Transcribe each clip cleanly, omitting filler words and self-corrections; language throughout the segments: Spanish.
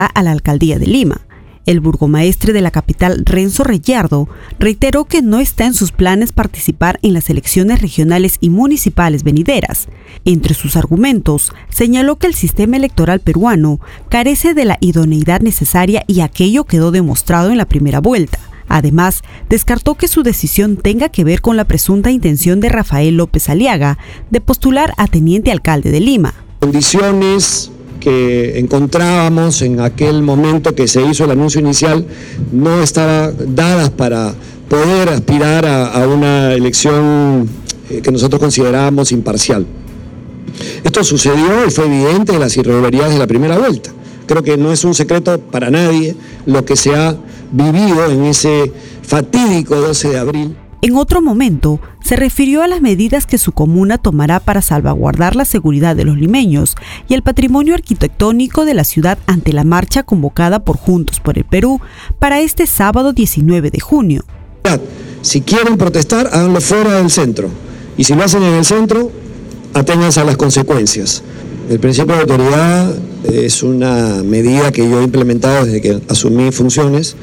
a la alcaldía de Lima. El burgomaestre de la capital, Renzo Reyardo, reiteró que no está en sus planes participar en las elecciones regionales y municipales venideras. Entre sus argumentos, señaló que el sistema electoral peruano carece de la idoneidad necesaria y aquello quedó demostrado en la primera vuelta. Además, descartó que su decisión tenga que ver con la presunta intención de Rafael López Aliaga de postular a teniente alcalde de Lima. Condiciones que encontrábamos en aquel momento que se hizo el anuncio inicial no estaban dadas para poder aspirar a una elección que nosotros considerábamos imparcial. Esto sucedió y fue evidente en las irregularidades de la primera vuelta. Creo que no es un secreto para nadie lo que se ha vivido en ese fatídico 12 de abril. En otro momento, se refirió a las medidas que su comuna tomará para salvaguardar la seguridad de los limeños y el patrimonio arquitectónico de la ciudad ante la marcha convocada por Juntos por el Perú para este sábado 19 de junio. Si quieren protestar, háganlo fuera del centro. Y si lo hacen en el centro, aténganse a las consecuencias. El principio de autoridad es una medida que yo he implementado desde que asumí funciones.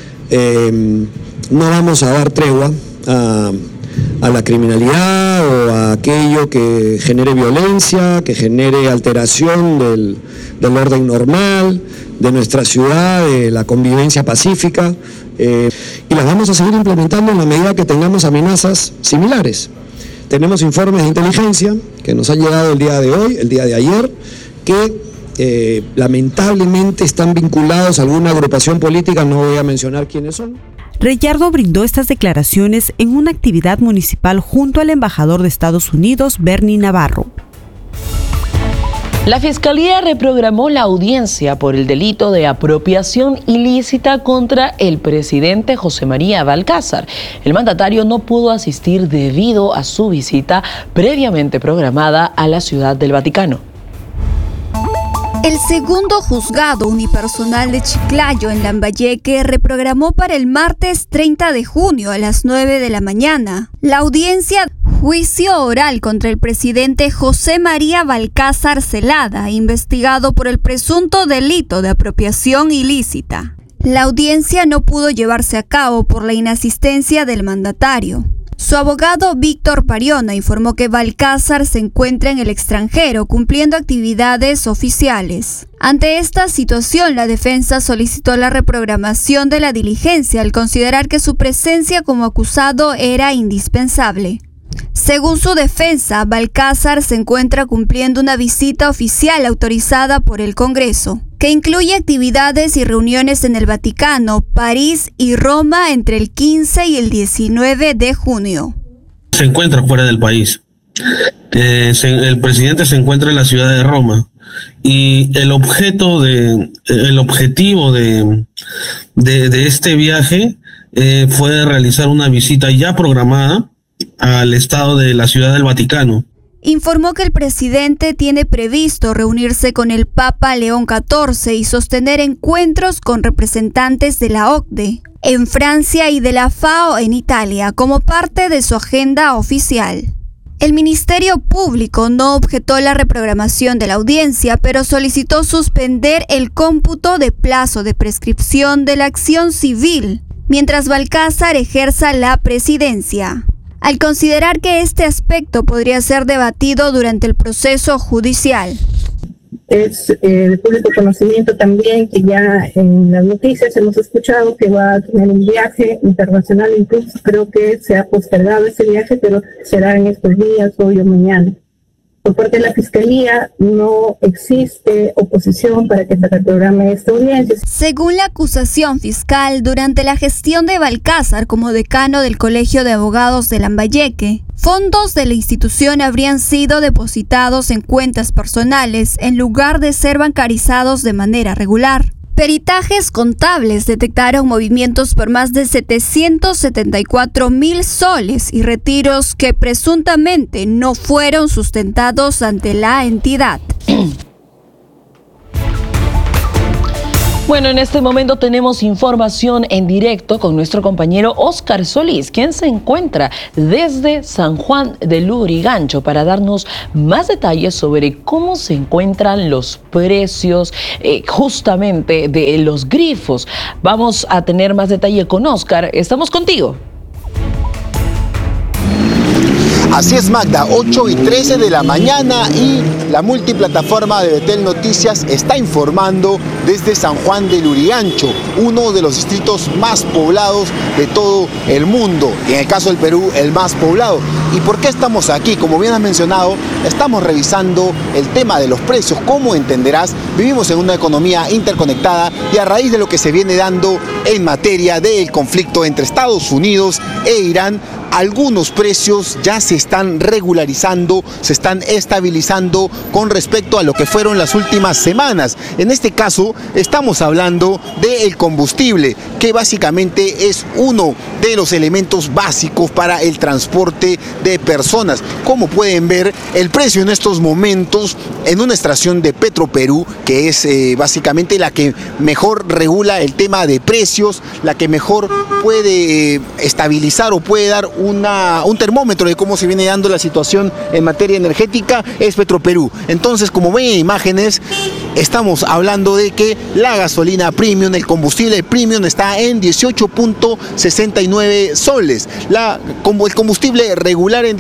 No vamos a dar tregua a la criminalidad o a aquello que genere violencia, que genere alteración del orden normal de nuestra ciudad, de la convivencia pacífica, y las vamos a seguir implementando en la medida que tengamos amenazas similares. Tenemos informes de inteligencia que nos han llegado el día de hoy, el día de ayer, que lamentablemente están vinculados a alguna agrupación política, no voy a mencionar quiénes son. Reyardo brindó estas declaraciones en una actividad municipal junto al embajador de Estados Unidos, Bernie Navarro. La Fiscalía reprogramó la audiencia por el delito de apropiación ilícita contra el presidente José María Balcázar. El mandatario no pudo asistir debido a su visita previamente programada a la Ciudad del Vaticano. El segundo juzgado unipersonal de Chiclayo en Lambayeque reprogramó para el martes 30 de junio a las 9 de la mañana la audiencia juicio oral contra el presidente José María Balcázar Zelada, investigado por el presunto delito de apropiación ilícita. La audiencia no pudo llevarse a cabo por la inasistencia del mandatario. Su abogado Víctor Pariona informó que Balcázar se encuentra en el extranjero cumpliendo actividades oficiales. Ante esta situación, la defensa solicitó la reprogramación de la diligencia al considerar que su presencia como acusado era indispensable. Según su defensa, Balcázar se encuentra cumpliendo una visita oficial autorizada por el Congreso, que incluye actividades y reuniones en el Vaticano, París y Roma entre el 15 y el 19 de junio. Se encuentra fuera del país. El presidente se encuentra en la ciudad de Roma y el objetivo de este viaje fue realizar una visita ya programada al estado de la Ciudad del Vaticano. Informó que el presidente tiene previsto reunirse con el Papa León XIV y sostener encuentros con representantes de la OCDE en Francia y de la FAO en Italia como parte de su agenda oficial. El Ministerio Público no objetó la reprogramación de la audiencia, pero solicitó suspender el cómputo de plazo de prescripción de la acción civil mientras Balcázar ejerza la presidencia, al considerar que este aspecto podría ser debatido durante el proceso judicial. Es de público conocimiento también que ya en las noticias hemos escuchado que va a tener un viaje internacional, incluso creo que se ha postergado ese viaje, pero será en estos días, hoy o mañana. Por parte de la Fiscalía no existe oposición para que se reprograme esta audiencia. Según la acusación fiscal, durante la gestión de Balcázar como decano del Colegio de Abogados de Lambayeque, fondos de la institución habrían sido depositados en cuentas personales en lugar de ser bancarizados de manera regular. Peritajes contables detectaron movimientos por más de 774,000 soles y retiros que presuntamente no fueron sustentados ante la entidad. Bueno, en este momento tenemos información en directo con nuestro compañero Óscar Solís, quien se encuentra desde San Juan de Lurigancho para darnos más detalles sobre cómo se encuentran los precios justamente de los grifos. Vamos a tener más detalle con Óscar. Estamos contigo. Así es, Magda, 8:13 de la mañana y la multiplataforma de Betel Noticias está informando desde San Juan de Lurigancho, uno de los distritos más poblados de todo el mundo, y en el caso del Perú, el más poblado. ¿Y por qué estamos aquí? Como bien has mencionado, estamos revisando el tema de los precios. Como entenderás, vivimos en una economía interconectada y a raíz de lo que se viene dando en materia del conflicto entre Estados Unidos e Irán, algunos precios ya se están regularizando, se están estabilizando con respecto a lo que fueron las últimas semanas. En este caso, estamos hablando del combustible, que básicamente es uno de los elementos básicos para el transporte de personas. Como pueden ver, el precio en estos momentos en una estación de Petroperú, que es básicamente la que mejor regula el tema de precios, la que mejor puede estabilizar o puede dar un termómetro de cómo se viene dando la situación en materia energética, es Petroperú. Entonces, como ven en imágenes, estamos hablando de que la gasolina premium, el combustible premium, está en 18.69 soles. El combustible regular en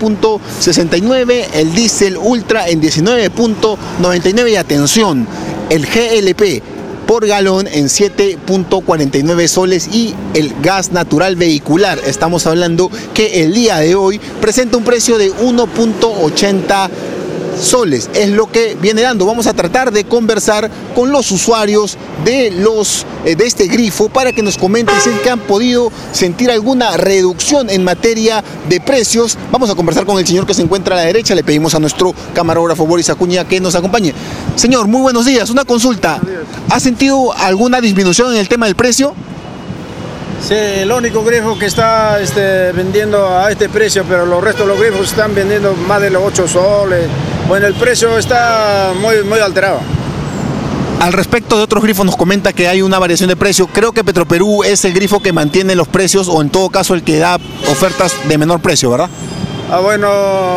17.69, el diésel ultra en 19.99 y atención, el GLP por galón en 7.49 soles y el gas natural vehicular, estamos hablando que el día de hoy presenta un precio de 1.80 soles, es lo que viene dando. Vamos a tratar de conversar con los usuarios de este grifo para que nos comenten si es que han podido sentir alguna reducción en materia de precios. Vamos a conversar con el señor que se encuentra a la derecha. Le pedimos a nuestro camarógrafo Boris Acuña que nos acompañe. Señor, muy buenos días. Una consulta. ¿Ha sentido alguna disminución en el tema del precio? Sí, el único grifo que está vendiendo a este precio, pero los restos de los grifos están vendiendo más de los 8 soles. Bueno, el precio está muy alterado. Al respecto de otros grifos nos comenta que hay una variación de precio. Creo que Petroperú es el grifo que mantiene los precios o en todo caso el que da ofertas de menor precio, ¿verdad? Bueno,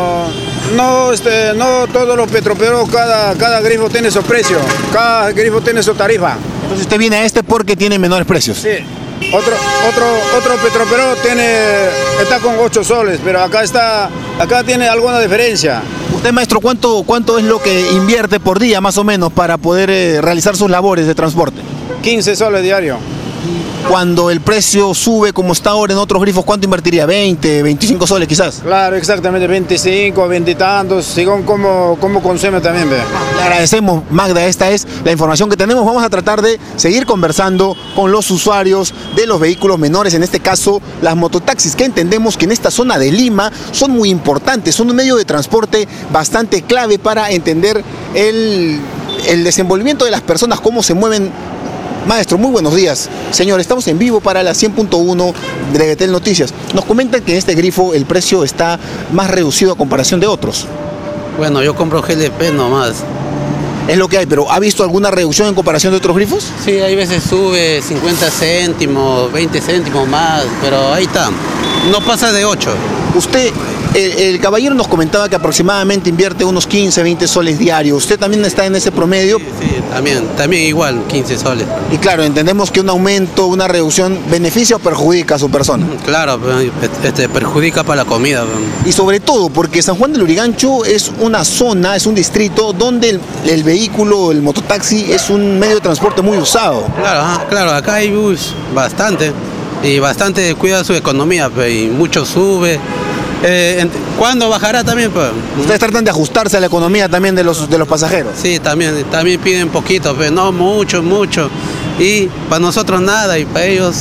no todos los Petroperú, cada grifo tiene su precio, cada grifo tiene su tarifa. Entonces usted viene a este porque tiene menores precios. Sí. Otro Petroperú está con 8 soles, pero acá tiene alguna diferencia. Usted, maestro, ¿cuánto es lo que invierte por día más o menos para poder realizar sus labores de transporte? 15 soles diario. Cuando el precio sube como está ahora en otros grifos, ¿cuánto invertiría? ¿20, 25 soles quizás? Claro, exactamente, 25, 20 y tantos, según cómo consume también. Le agradecemos, Magda, esta es la información que tenemos. Vamos a tratar de seguir conversando con los usuarios de los vehículos menores, en este caso las mototaxis, que entendemos que en esta zona de Lima son muy importantes, son un medio de transporte bastante clave para entender el desenvolvimiento de las personas, cómo se mueven. Maestro, muy buenos días. Señor, estamos en vivo para la 100.1 de Betel Noticias. Nos comentan que en este grifo el precio está más reducido a comparación de otros. Bueno, yo compro GLP nomás. Es lo que hay, pero ¿ha visto alguna reducción en comparación de otros grifos? Sí, hay veces sube 50 céntimos, 20 céntimos más, pero ahí está. No pasa de 8. Usted, el caballero nos comentaba que aproximadamente invierte unos 15, 20 soles diarios. ¿Usted también está en ese promedio? Sí, también igual, 15 soles. Y claro, entendemos que un aumento, una reducción, ¿beneficia o perjudica a su persona? Claro, perjudica para la comida. Y sobre todo porque San Juan de Lurigancho es una zona, es un distrito donde el vehículo, el mototaxi, es un medio de transporte muy usado. Claro, acá hay bus bastante, y bastante cuida su economía, y mucho sube. ¿Cuándo bajará también? Pues? Ustedes tratan de ajustarse a la economía también de los pasajeros. Sí, también piden poquito, pero no mucho. Y para nosotros nada, y para ellos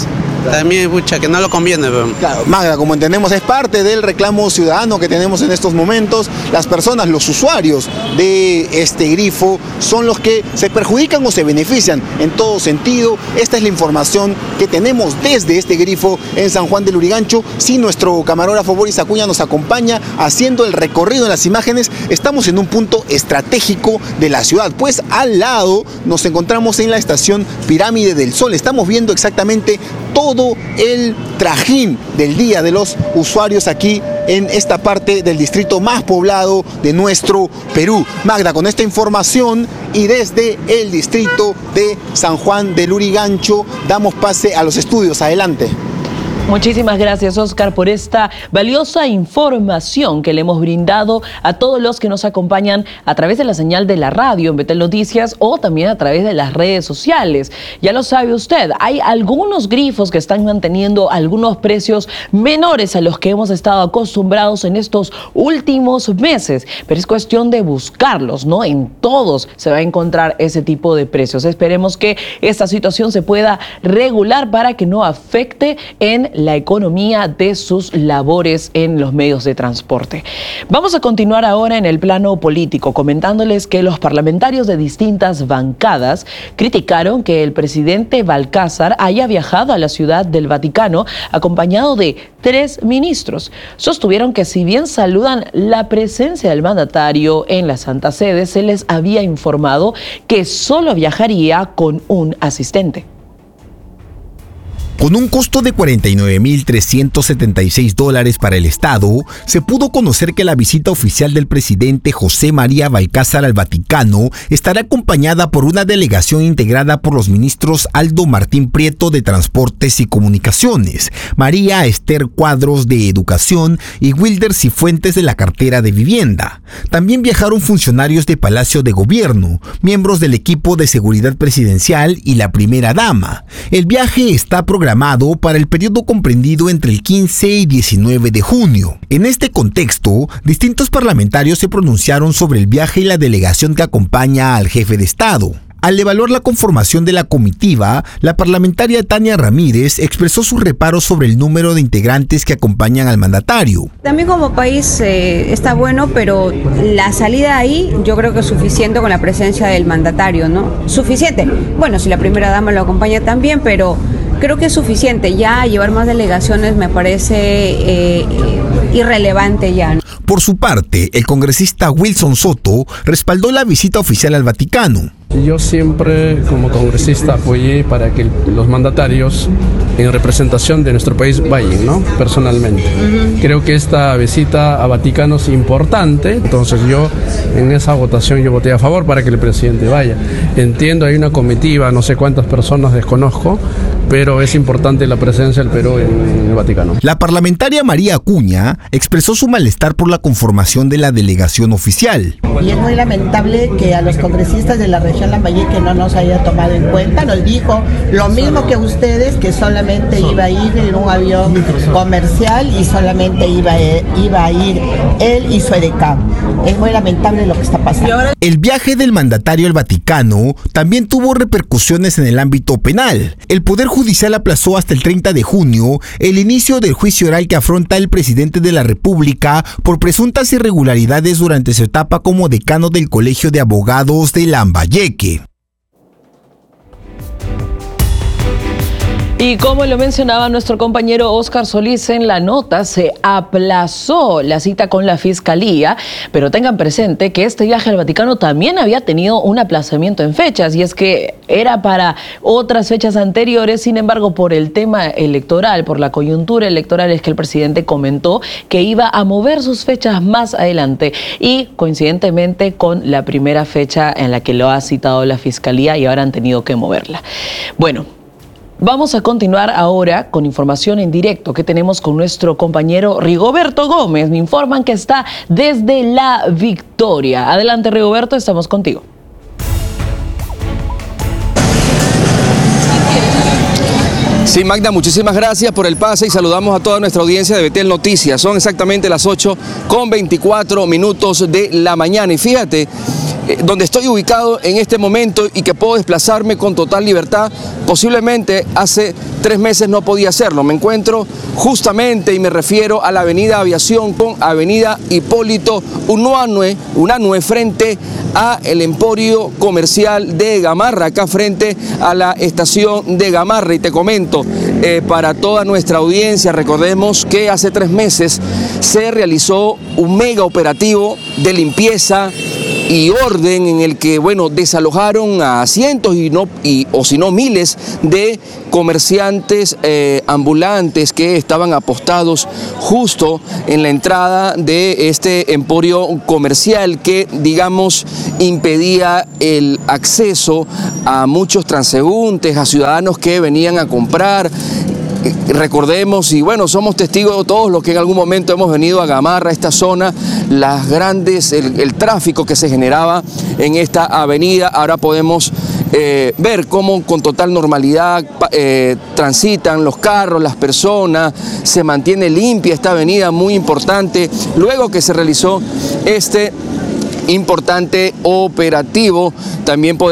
también, pucha, que no lo conviene. Pero... Claro, Magda, como entendemos, es parte del reclamo ciudadano que tenemos en estos momentos. Las personas, los usuarios de este grifo son los que se perjudican o se benefician en todo sentido. Esta es la información que tenemos desde este grifo en San Juan del Lurigancho. Si nuestro camarógrafo Boris Acuña nos acompaña haciendo el recorrido en las imágenes, estamos en un punto estratégico de la ciudad, pues al lado nos encontramos en la estación Pirámide del Sol. Estamos viendo exactamente todo el trajín del día de los usuarios aquí en esta parte del distrito más poblado de nuestro Perú. Magda, con esta información y desde el distrito de San Juan del Lurigancho, damos pase a los estudios. Adelante. Muchísimas gracias, Oscar, por esta valiosa información que le hemos brindado a todos los que nos acompañan a través de la señal de la radio en Betel Noticias o también a través de las redes sociales. Ya lo sabe usted, hay algunos grifos que están manteniendo algunos precios menores a los que hemos estado acostumbrados en estos últimos meses, pero es cuestión de buscarlos, ¿no? En todos se va a encontrar ese tipo de precios. Esperemos que esta situación se pueda regular para que no afecte en la economía de sus labores en los medios de transporte. Vamos a continuar ahora en el plano político, comentándoles que los parlamentarios de distintas bancadas criticaron que el presidente Balcázar haya viajado a la Ciudad del Vaticano acompañado de 3 ministros. Sostuvieron que si bien saludan la presencia del mandatario en la Santa Sede, se les había informado que solo viajaría con un asistente. Con un costo de $49.376 para el Estado, se pudo conocer que la visita oficial del presidente José María Balcázar al Vaticano estará acompañada por una delegación integrada por los ministros Aldo Martín Prieto de Transportes y Comunicaciones, María Esther Cuadros de Educación y Wilder Cifuentes de la cartera de Vivienda. También viajaron funcionarios de Palacio de Gobierno, miembros del equipo de seguridad presidencial y la primera dama. El viaje está programado para el periodo comprendido entre el 15 y 19 de junio. En este contexto, distintos parlamentarios se pronunciaron sobre el viaje y la delegación que acompaña al jefe de Estado. Al evaluar la conformación de la comitiva, la parlamentaria Tania Ramírez expresó sus reparos sobre el número de integrantes que acompañan al mandatario. También como país está bueno, pero la salida ahí yo creo que es suficiente con la presencia del mandatario, ¿no? Suficiente. Bueno, si la primera dama lo acompaña también, pero creo que es suficiente. Ya llevar más delegaciones me parece irrelevante ya, ¿no? Por su parte, el congresista Wilson Soto respaldó la visita oficial al Vaticano. Yo siempre, como congresista, apoyé para que los mandatarios, en representación de nuestro país, vayan, ¿no? Personalmente. Creo que esta visita a Vaticano es importante, entonces yo, en esa votación, yo voté a favor para que el presidente vaya. Entiendo, hay una comitiva, no sé cuántas personas desconozco, pero es importante la presencia del Perú en el Vaticano. La parlamentaria María Acuña expresó su malestar por la conformación de la delegación oficial. Y es muy lamentable que a los congresistas de la región Lambayeque no nos haya tomado en cuenta. Nos dijo lo mismo que ustedes, que solamente iba a ir en un avión comercial y solamente iba a ir él y su edecán. Es muy lamentable lo que está pasando. El viaje del mandatario al Vaticano también tuvo repercusiones en el ámbito penal. El Poder Judicial aplazó hasta el 30 de junio el inicio del juicio oral que afronta el presidente de la República por presuntas irregularidades durante su etapa como decano del Colegio de Abogados de Lambayeque. Y como lo mencionaba nuestro compañero Oscar Solís en la nota, se aplazó la cita con la Fiscalía, pero tengan presente que este viaje al Vaticano también había tenido un aplazamiento en fechas, y es que era para otras fechas anteriores. Sin embargo, por el tema electoral, por la coyuntura electoral, es que el presidente comentó que iba a mover sus fechas más adelante, y coincidentemente con la primera fecha en la que lo ha citado la Fiscalía, y ahora han tenido que moverla. Bueno, vamos a continuar ahora con información en directo que tenemos con nuestro compañero Rigoberto Gómez. Me informan que está desde La Victoria. Adelante, Rigoberto, estamos contigo. Sí, Magda, muchísimas gracias por el pase y saludamos a toda nuestra audiencia de Betel Noticias. Son exactamente las 8:24 de la mañana y fíjate donde estoy ubicado en este momento y que puedo desplazarme con total libertad. Posiblemente hace 3 meses no podía hacerlo. Me encuentro justamente, y me refiero a la avenida Aviación con avenida Hipólito Unanue frente a el emporio comercial de Gamarra, acá frente a la estación de Gamarra. Y te comento, para toda nuestra audiencia, recordemos que hace 3 meses se realizó un mega operativo de limpieza y orden en el que, bueno, desalojaron a cientos o si no miles de comerciantes ambulantes que estaban apostados justo en la entrada de este emporio comercial que, digamos, impedía el acceso a muchos transeúntes, a ciudadanos que venían a comprar. Recordemos, y bueno, somos testigos todos los que en algún momento hemos venido a Gamarra, a esta zona, el tráfico que se generaba en esta avenida. Ahora podemos ver cómo con total normalidad transitan los carros, las personas, se mantiene limpia esta avenida muy importante, luego que se realizó este importante operativo. También podemos